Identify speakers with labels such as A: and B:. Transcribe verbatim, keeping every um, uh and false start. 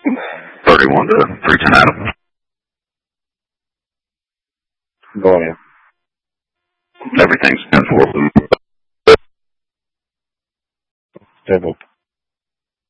A: thirty-one to three ten Adam.
B: Go ahead.
A: Everything's ten four.
B: Stable.